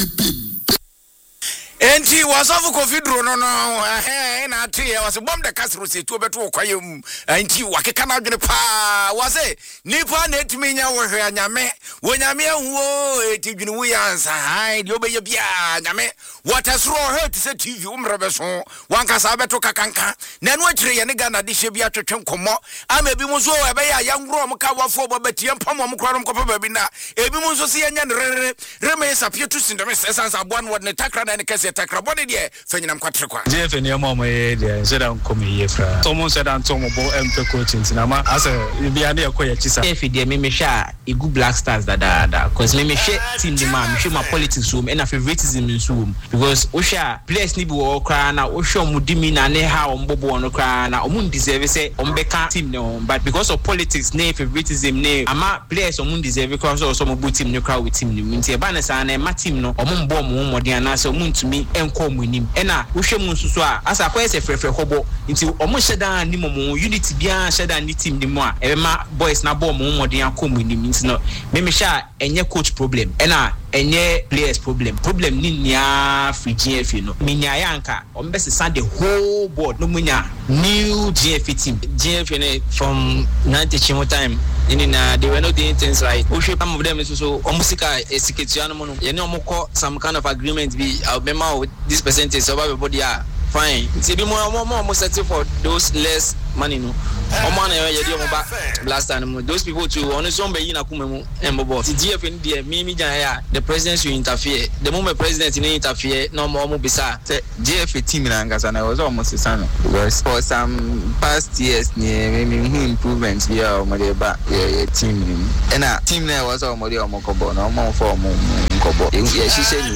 Enti was of Covidro no na tea was a bomb the castle say to beto kwayem enti wakeka na dwene pa was e nipa na etiminya wo hwe anyame wo nyame wo etidwene wo yansa hai de obeye bia nyame watasro hurt say TV umrebeso wankasa beto kakanka na no akire ye ne Ghana de hye bia twetwe nkomo ama bi mu so ebe ya yangro mo ka wafo bobetie mpam mo kra no kopa ba bi na ebi mu so se yenya reme sapietu sindeme sesansa aboan wo ne takra na ne kase takra body there fenyinam kwatre kwa jeff ne mo ye there said am come here fra someone said am to mo bo mp coaching tinama as bia na yakoya chisa if there me sha igu Black Stars da cause me she team the man me show my politics room and favoritism in room because osha players ni bi wo kra na osho mudimi na ne ha ombobo no kra na omun deserve say ombeka team no but because of politics ne favoritism ne ama players omun deserve cause so mo team no kra with team ni nti e ba na sa na ma team no omon bo mo modern na so omun tumi enko munim ena wohwe mu nsusu a asa kwa ese frefre hobo nti omo shedan ni mo unity bia shedan ni team ni mo a ebema boys na bo mo modern akọ munim nti no me sha enye coach problem ena enye players problem ni nia free GF no minya yanka ombese send the whole board no munya new GF team GF from 90 chimo time they were not doing things right. Some of them so omusika esiketiano mono ye no moko some kind of agreement be I remember this percentage so everybody are fine. See be more settle for those less money no. Omo na ye dey omo blast and those people too on some be na kumemu embobo. The GF in there me jan here the president should interfere. The moment president in interfere no more bisa GF team na ngasa na was almost sana because for some past years me improvements here omo dey ba team and a team there was already on Mokobo, no more for Mokobo. She said,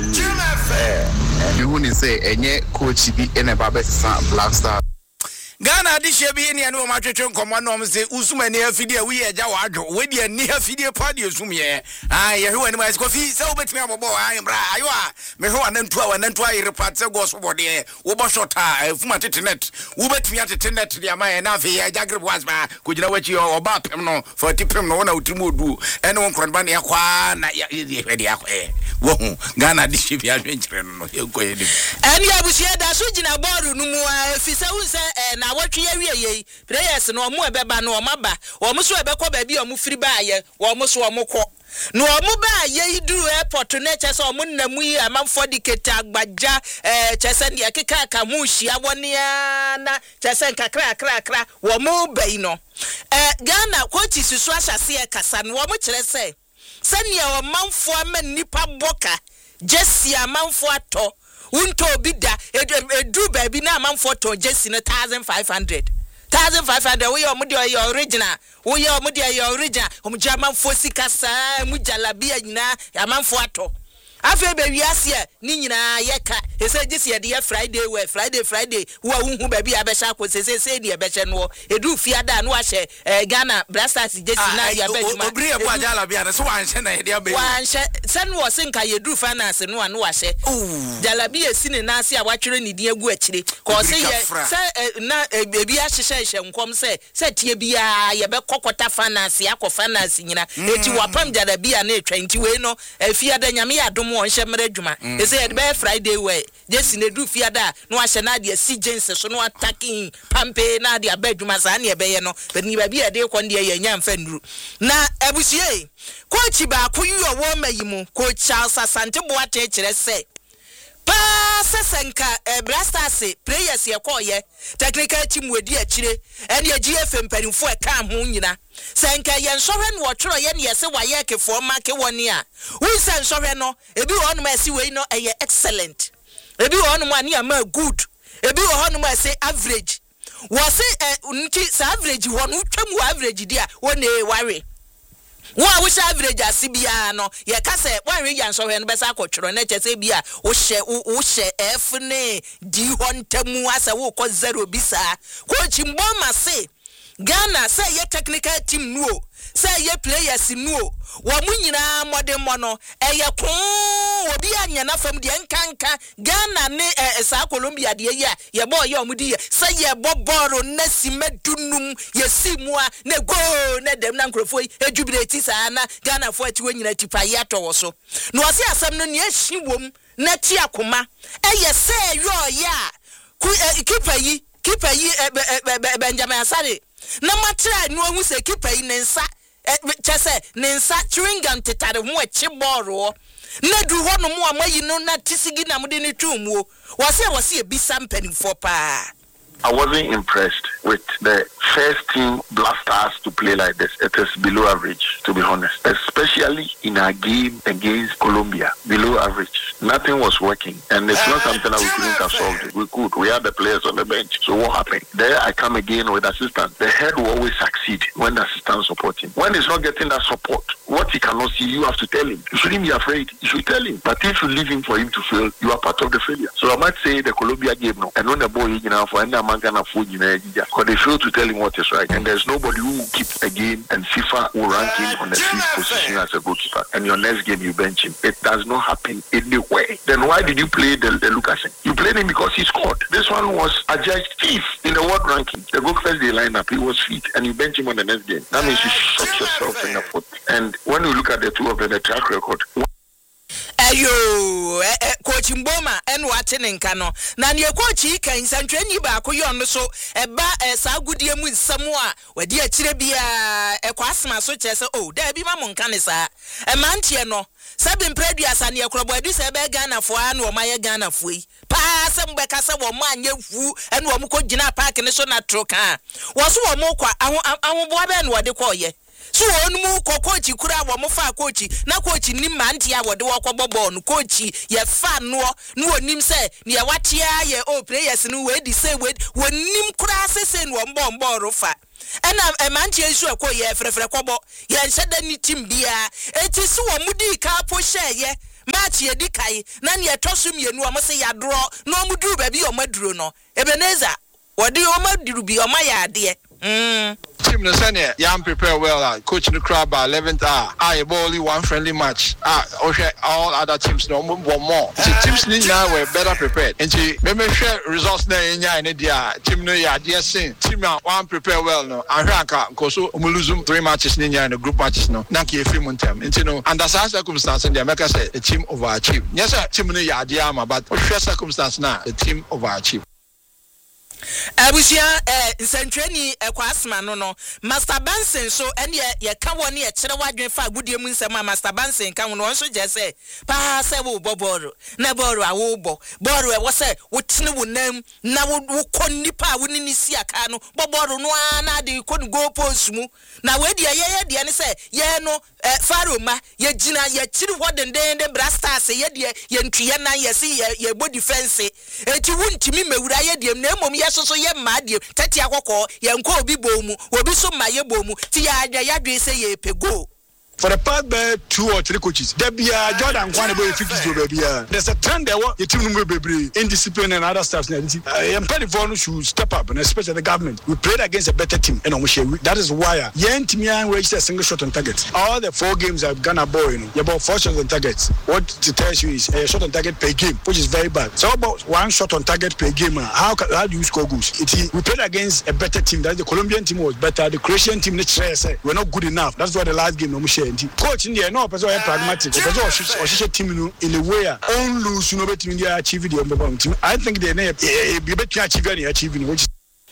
you wouldn't say any coach be in a Black Star. Ghana this year be any no matchon command no say usuma ne afidie we ya wadwo we de ni afidie party usumye ye he wani ma skofi se obetimi abobo bra ayo a me he wanantu a report se go so bode wo bo shota fuma tetenet wo betimi atetenet dia ma na afi ya jagre was ma ko gina wachi oba pem no 40 pem no na utimi odu ene won kron ba ne yakwa na ye de yakwa wo hu Ghana this year be adwenchire no ye go ye dem eni abusia da so gina board no mu afisa hu se na watwe ye players no omo ebeba no omaba omo so ebekọ ba bi omo firi ba ye omo so omo kọ no omo ba ye duru airport na chese omo namu yi amanfo diketa agbaja chese ne akeka aka mu hia woni na chese nkakra omo bai no Ghana coach susu asase e kasa no omo kire se ne omanfo ama nipa boka jesi amanfo ato unto bida edu baby na amanfo to jesi na 1500 we omudi original we omudi original omja amanfo sikasa mu jalabia nyina amanfo ato afa be wiase ni nyina yeka ese jesi ye de Friday we Friday wo hu baby abesha ko sese de ebeshe no edu fiada na wahye Ghana Black Stars jesi na ya beduma obri e kwa jalabia na so wanhye na ye de wanhye sen wo senka yedu finance no anu wahye jalabia sine na ase a watwere ni din agu akire ko se ye se na ebi ahyehye nkom se tie bia ye be kokota finance akọ finance nyina eti wapam jalabia na etwa nti we no fiada nyame ya mo onhye mere dwuma ese ye be Friday we jesi ne du fiada no ahye na de si jense so no attacking pampe na de abadwuma sa na ebe ye no bani ba bi ade ko nde ye nya mfa nduru na abusie coach ba ko yuo wo mayimu coach Charles Asante Boate kire se pa sesenka Black Stars players ye ko ye technical team wedi akire ene GF mpanimfo e ka ho nyina senka ye nsohwe no wotro ye ne yese wa ye kefo ma ke woni a unsa nsohwe no ebi wo no ma si we no eye excellent ebi wo no ma ne ama good ebi wo no ma say average wo say nti sa average wo no twam average dia wo ne ware wo a wo average asibia no ye ka se wanwe ya nsohwe no besa akotworo na chese bia wo hye F ne D hontamu asa wo ko 0 bisa ko chimbo ma se Ghana say ye technical team no say ye players no wo mu nyina modern mono eye kon obi anya na fam de nkanka Ghana ne sa Colombia de ye boy ye omudi ye say ye boboro na simedunum ye simua ne go na dem na nkrofo ejubileti sa na Ghana fo ati wanyina tipa ye to so no ase asam no ne ahyi wom na ti akoma eye say yo ya keeper yi Benjamin Asare na matra no hu se keeper yi nensa chese nensa chewing tetare ho echi ball na du ho no mo amayi no na tisigi na mode ne twumu wase ebisa mpanimfo pa. I wasn't impressed with the first team Black Stars to play like this. It is below average, to be honest. Especially in our game against Colombia. Below average. Nothing was working. And it's not something that we couldn't have solved it. We could. We had the players on the bench. So what happened? There I come again with assistant. The head will always succeed when the assistant support him. When he's not getting that support, what he cannot see, you have to tell him. You shouldn't be afraid. You should tell him. But if you leave him for him to fail, you are part of the failure. So I might say the Colombia game now. And when the boy, for any because they fail to tell him what is right, and there's nobody who will keep a game, and FIFA will rank him on the 5th position as a goalkeeper, and your next game you bench him. It does not happen anywhere. Then why did you play the Lucasen? You played him because he scored. This one was adjudged 5th in the world ranking. The goalkeeper they lineup, he was fit, and you bench him on the next game. That means you shot yourself in the foot. And when you look at the two of them, the track record. Ayo coach Mboma enu atene nka no na ne coach kan santwani ba akoyo no so eba sa gudie mu nsam a wadi akire bia ekwasema so chese oh da bi ma mo nka ne sa mantie no sabe mpreduasa ne ekrobo adu se be Ghana fo anu o maye Ghana fo yi pa se mbe ka se wo ma anya fu enu o mko gina park ne so na troka wo so wo mo kwa ahonbo be ne wode koye so onmu coach kura wo mo fa coach na coach nim manti a wode wo kwobobọ no coach ye fa no onim se ne ye watia ye players no we di say we nim kura sese no mbọ rofa ena manti esu ekoye frefre kwobọ ye nhyeda ni team bia eti so wo mudi ka po hye match ye di kai na ne etoso mienu o mo se ya draw no muduru ba bi o maduro no Ebenezer wode o maduru bi o ma ya ade team no senior yam prepare well coach no crowd by 11th hour only one friendly match all other teams no more the teams now were better prepared and me share results na nya in dia team no ya dia sin team one prepare well no ahranka because omuluzum 3 matches nya in the group matches no na ke film time and under such circumstances the America say the team overachieve yes sir team no ya dia ma but share circumstances na the team overachieve. Abusia nsantwani ekwasma no Master Benson so ene ye ka woni ye kire wadwen fa agudie mu nsema Master Benson kan no so je se pa se wo boboro na boro a wo bo boro e wo se wo tene wo nam na wo konni pa wo ni si aka no boboro no na de ko go post mu na we de ye de ne se ye no faroma ye gina ye kire hodenden de brastars ye de ye ntuye na ye se ye bo defense eti wuntimi mewura ye de na mom ye so ye maade tati akoko ye nko obi bomu obi so maye bomu ti ya adwe se ye pego. For the past 2 or 3 coaches, there be Jordan Kwane boy 50 baby. There's a trend there. Your team will be indiscipline and other stuff. I'm pretty for should step up, and especially the government. We played against a better team, and that is why Yentimian registered a single shot on target. All the 4 games I've gone a boy, you about 4 shots on targets. What it tells you is a shot on target per game, which is very bad. So about 1 shot on target per game. How do you score goals? We played against a better team. That the Colombian team was better. The Croatian team, we're not good enough. That's why the last game coach in there no person pragmatic because or team in a way on lose no bet in achieve the team. I think they be better achieving which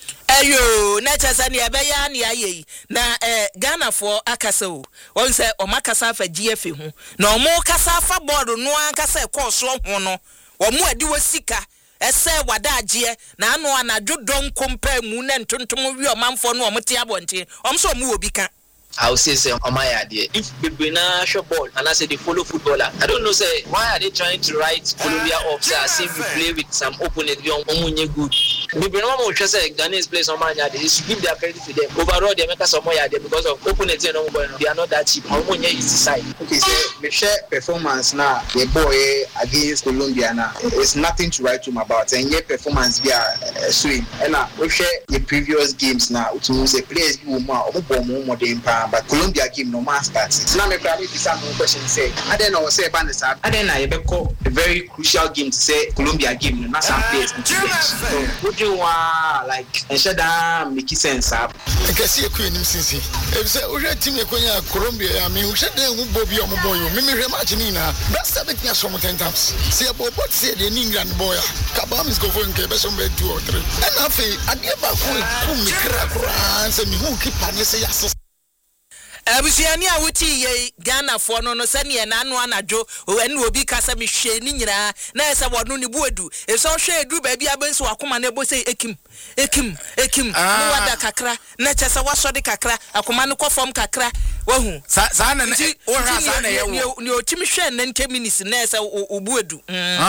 ayo na chasa ne abeya ne ayi na Ghana for akasa o won say o makasa fa GF hu na o mo kasa fa board no ankasa course ho no o mo adi wasika ese wadaagye na anu anadwo don kompa mu na ntontom wi o manfo no o mte abonte o so mo obi ka. I would say on my idea. If Bebena shot ball and I say they follow footballer, I don't know say why are they trying to write Colombia off say we play with some opponent beyond Omunye good. Bebena mo say Ghanaians play on my idea. They should give their credit to them. Overall they make us on my idea because of opponents they are not that cheap. Omunye is the side. Okay, so the share performance now the boy against Colombia now is nothing to write home about. And yet performance we are swing. And now we share the previous games now to say players you more than but Colombia game no man starts. Now me probably be some question say, I don't know say ban the I don't know you call a very crucial game to say Colombia game no not some players to bench. So would you want like ensure that make sense up? I can see a queen in Sisi. If say we team Colombia, I mean we should then Bobby or boy. Mimi Remarginina. That's the big national 10 times. See about what say the England boy. Kabam is going to be some bed 2 or 3. And I feel I give back who me crack and me who keep on say Abusiani awuti ye Ghana for no sani na anu anajo enu obi kasa me hwe ni nyina na ese wono ni buedu e so hwe edu ba bia benso akoma na ebo say ekim no wada kakra na chese wasode kakra akoma no kofom kakra wahu sa na wo ha sa na ye wo ni otimi hwe na 10 minutes na ese obuedu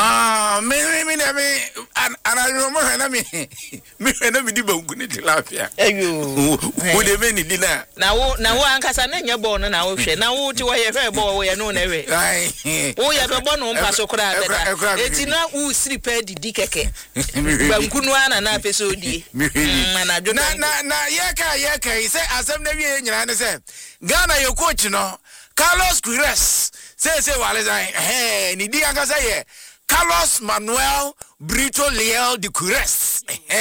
me ana romo na me na me di bangu ni tilapia ayo wo de me ni di na wo ankasa na nya ball na wo hwe na wo ti wo ye hwe ball wo ye no na hwe wo ye be ball no mpa so kra beta eti na wo siri pa didi keke banku no ana na peso die na yeka say asem na wie nyina ne say Ghana your coach no Carlos Queiroz say wale say ni di anga say Carlos Manuel Brito Leal de Queiroz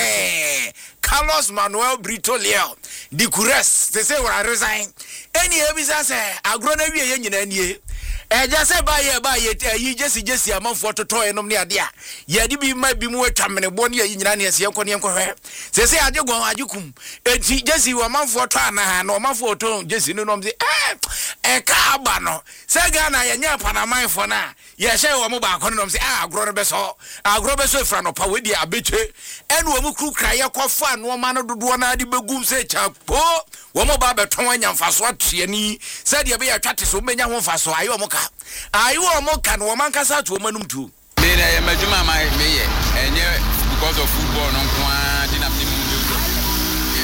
Carlos Manuel Brito Leal de Queiroz say we resign any ebisa say agro na wie nyina nie just say buy ye Jesse amanfo toto enom ne ade a ye de bi ma bi mu atwamene bo ne yi nyina ne se yenko ne hwe say ajegon ajekum enti Jesse wo amanfo to ana na amanfo to Jesse no nom say ka aba no say Ghana ye nya panaman fo na ye hye wo mo ba ko nom say agro beso fra no pa we di abeche enu wo mu kru kraye kofa no ma no dodo na ade begum say chapo wo mo ba beton anya mfaso atiani say de be ya twate so menya ho mfaso ayo mo ayo mo kan wo man kasa to manum tu me na ye majuma ma me ye enye because of football no kwa di na me mu do e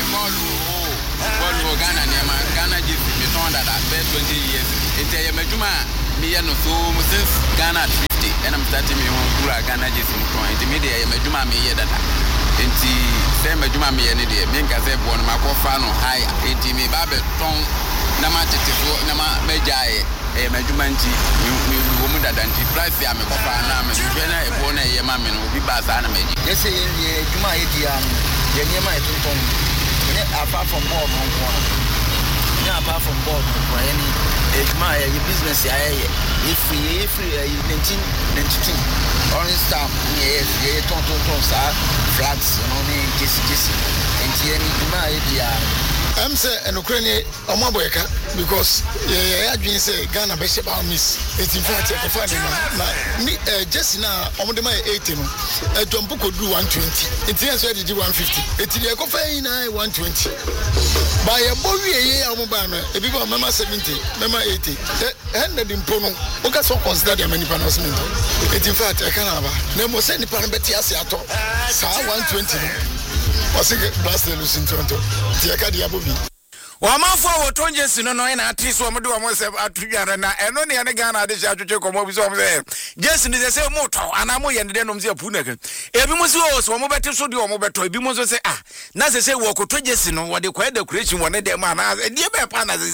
ball Ghana ne ma Ghana give me ton that best 20 years ente ye majuma me ye no so since Ghana 50 and I'm starting me home kura Ghana give me ton ente me de ye majuma me ye dada enti say majuma me ye ne de me nka say ball no ma ko fa no high enti me ba be ton na ma tete so na ma mejae majumanti mi womu dadanti price ya me kofa na me na e bo na ye ma me no bi ba sa na meji yes ye juma ye dia ye nyema e tonton ne apart from ball no kwa ne apart from ball no kwa any e juma ye business ya ye if you 1992 orange stamp ye tonton sa flags no ne just enti ye juma ye dia I'm say an Ukrainian Omaboyaka because I dream say Ghana be about miss. It's in fact just now on the my 18 Tombuko do 120. It's answer to 150. It's the coffee 120. By a boy Amobana, a people Mama 70, Mama 80. Ended in Pono. Okay, so consider many pronouncement. It's in fact I can't have no more send the Panabetias at all. 120. Was it blast the Lucin Toronto? Tiakadia Bobby. Wamanfo wotonje sino no na atiso amudu amose atujara na eno ne ne Ghana de jajuche komo bi so amse Jesse ni se moto anamo ye ne no mse apuna kan ebi mo se o so mo beti so de o mo beto ebi mo so se na se wo koto Jesse no wo de kwa decoration wo ne de ma na de be pa na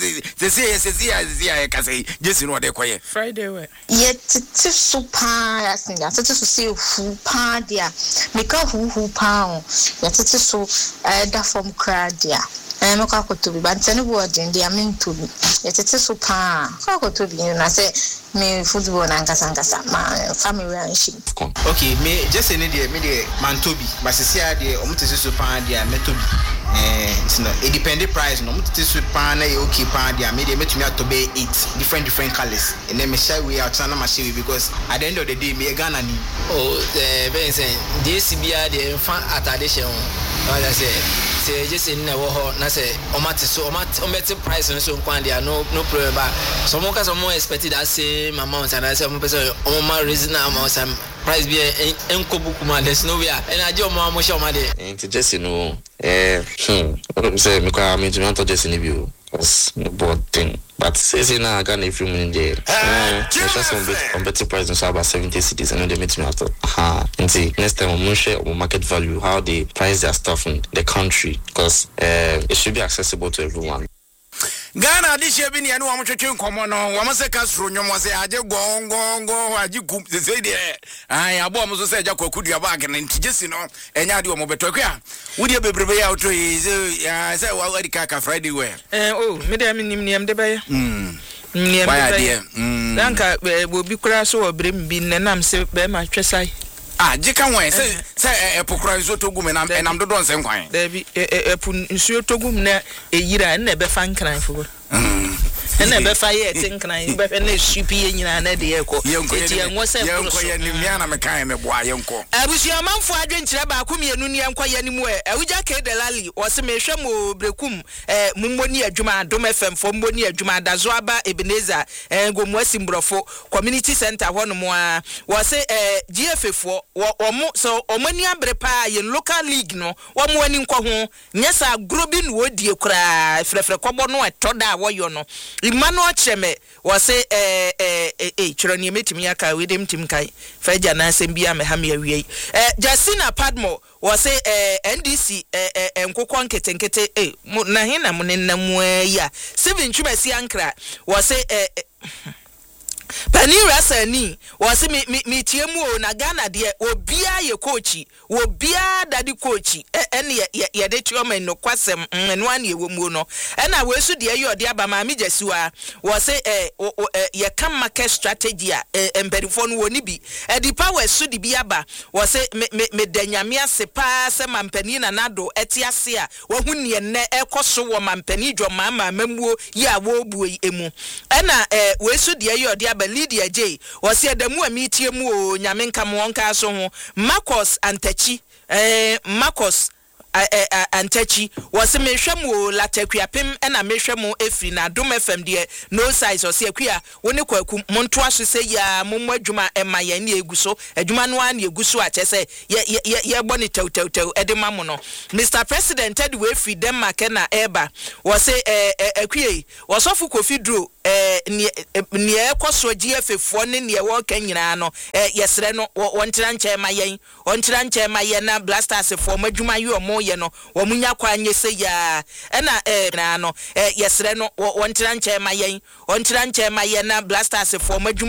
se ya ka se Jesse no de kwaye Friday we ye titi super asinga titi so se fu pa dia meka hu pa o ye titi so da from crowd dia me kwa kotobi bantene boarding dia minto bi yetete so pa kwa kotobi na say me football na nkasa ma family anship okay me just any dia me dia mantobi basisia dia omutese so pa dia metobi it's no it depend the price no omutese so pa na ye okay pa dia me dia metumi atobe 8 different colors and then me share we out na ma share because at the end of the day me Ghana ni ben say this bia dia fan atadation I say just in never na say omate price so kwandi no problem ba some more expected that same amount and I say some person on reason amount some price be enkobu kuma there's no way and I just mo show ma dey enti just no say me kwa me to just in view was no board thing but say na Ghana if you mean there just some bit competitive price so about 70 cities and they meet me out enti next time we share market value how they price their stuff in the country because it should be accessible to everyone. Ghana this year bini anu amutwetwe nkomo no wamase kasro nwom wase aje gongongo aje kum se de ai abo mo so se aja kwakudua bag na ntigesi no enya de omo betokwe a wodi bebrebe ya auto ya se wa wadi kaka Friday we me de nim de baye nim de baye danka obi kura so obrem bi nenam se be ma twesai jika wen se epokura nso togum enam dodo nse nkwan Dabi epu nsuo togum na eyira na be fa nkran fo na be fa ye tinkran be fe na supi nyina na de ekọ eti enwo se yenko ye ni mia na mekan me boa yenko abusu amanfo adwenkyere ba komienu ni enko ye ni mu awuja ke delali wo se mehwe mo brekum mummoni adwuma Adom FM fo mummoni adwuma dazo aba Ebenezer gomu asimbrofo community center ho no mo a wo se GFF fo omo so omani abrepa ye local league no wo mo ani nkọ ho nyesa grobi no odie kura frefre kobo no etoda wo yo no Emmanuel Cheme was say chironi metimi aka we dem tim kai faja na asem bia me ha me awie Justina Padmo was say NDC enkokon nketenkete na he na mo nenam ya Steven Chumasi Ankra was say Panira Sani was me tiemu na Ghana de obia ye coachi obia daddy coachi ye de tioma no kwasem no an ye womu no na we su de ye ode aba ma me jesiwa was say ye kan market strategy a emperifo no woni bi the power su de bi aba was say me danyame ase pa se mampani na nado etiase a wo hu ne ne ekoso wo mampani dwoma ma mamuo ya wo buo emu na we su de ye ode Lydia J was here the mu amitie mu o nyame nkam wonka so ho Marcos Antachi Antachi was a mehwemu latekwapem na mehwemu efri na Adom FM de no size o se akua woni kwaku monto aso se ya mommo adwuma ema ya ne eguso adwuma no an eguso a chese ye boni tew edema mo no Mr President ed we free Denmark na eba was say akua wosofu Kofi Duro ni ekoso GFF ne ne wo kan nyina no yesre no wontira nche ma yen na Blasters for madwuma yo mo ye no womunya kwa nyese ya na na no yesre no wontira nche ma yen na Blasters for madwuma